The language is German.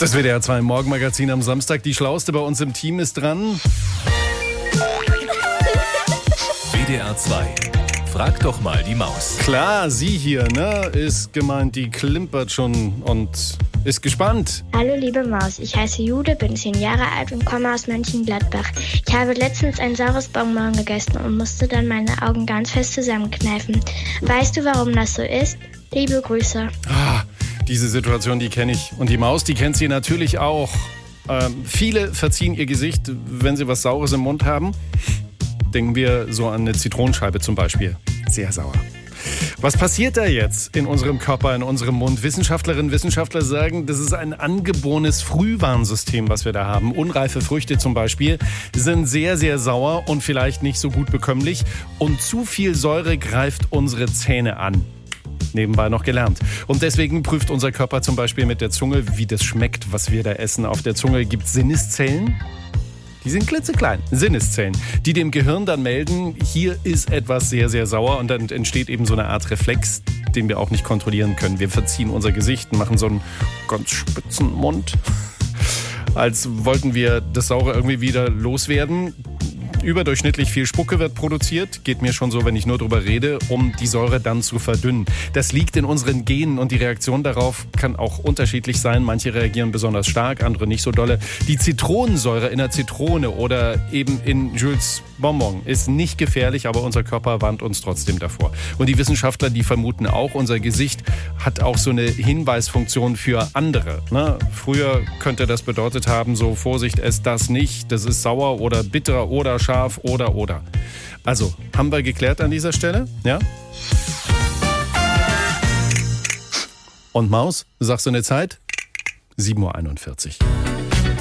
Das WDR 2 Morgenmagazin am Samstag. Die Schlauste bei uns im Team ist dran. WDR 2. Frag doch mal die Maus. Klar, sie hier, ne? Ist gemeint, die klimpert schon und ist gespannt. Hallo liebe Maus, ich heiße Jude, bin 10 Jahre alt und komme aus Mönchengladbach. Ich habe letztens ein saures Bonbon gegessen und musste dann meine Augen ganz fest zusammenkneifen. Weißt du, warum das so ist? Liebe Grüße. Diese Situation, die kenne ich. Und die Maus, die kennt sie natürlich auch. Viele verziehen ihr Gesicht, wenn sie was Saures im Mund haben. Denken wir so an eine Zitronenscheibe zum Beispiel. Sehr sauer. Was passiert da jetzt in unserem Körper, in unserem Mund? Wissenschaftlerinnen und Wissenschaftler sagen, das ist ein angeborenes Frühwarnsystem, was wir da haben. Unreife Früchte zum Beispiel sind sehr, sehr sauer und vielleicht nicht so gut bekömmlich. Und zu viel Säure greift unsere Zähne an. Nebenbei noch gelernt. Und deswegen prüft unser Körper zum Beispiel mit der Zunge, wie das schmeckt, was wir da essen. Auf der Zunge gibt es Sinneszellen. Die sind klitzeklein, Sinneszellen, die dem Gehirn dann melden, hier ist etwas sehr, sehr sauer und dann entsteht eben so eine Art Reflex, den wir auch nicht kontrollieren können. Wir verziehen unser Gesicht, machen so einen ganz spitzen Mund, als wollten wir das Saure irgendwie wieder loswerden. Überdurchschnittlich viel Spucke wird produziert, geht mir schon so, wenn ich nur drüber rede, um die Säure dann zu verdünnen. Das liegt in unseren Genen und die Reaktion darauf kann auch unterschiedlich sein. Manche reagieren besonders stark, andere nicht so dolle. Die Zitronensäure in der Zitrone oder eben in Jules Bonbon ist nicht gefährlich, aber unser Körper warnt uns trotzdem davor. Und die Wissenschaftler, die vermuten auch, unser Gesicht hat auch so eine Hinweisfunktion für andere. Ne? Früher könnte das bedeutet haben, so Vorsicht, esst das nicht, das ist sauer oder bitter oder scharf oder. Also, haben wir geklärt an dieser Stelle? Ja? Und Maus, sagst du eine Zeit? 7:41 Uhr.